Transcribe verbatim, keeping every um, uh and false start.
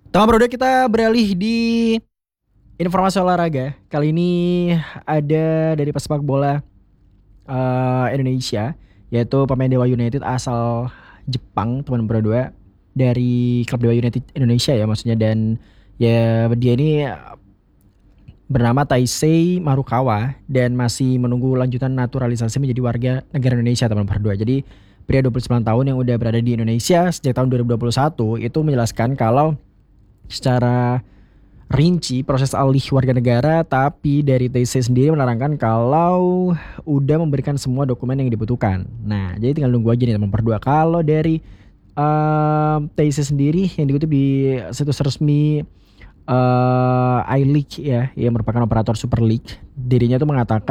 Teman Bro, kita beralih di informasi olahraga. Kali ini ada dari pesepak bola eh, Indonesia, yaitu pemain Dewa United asal Jepang, teman berdua dari klub Dewa United Indonesia ya maksudnya, dan ya dia ini bernama Taisei Marukawa dan masih menunggu lanjutan naturalisasi menjadi warga negara Indonesia, teman berdua. Jadi pria dua puluh sembilan tahun yang udah berada di Indonesia sejak tahun dua ribu dua puluh satu itu menjelaskan kalau secara rinci proses alih warga negara, tapi dari T C sendiri menerangkan kalau udah memberikan semua dokumen yang dibutuhkan. Nah, jadi tinggal nunggu aja nih teman berdua. Kalau dari um, T C sendiri yang dikutip di situs resmi eh I-League ya, yang merupakan operator Super League, dirinya tuh mengatakan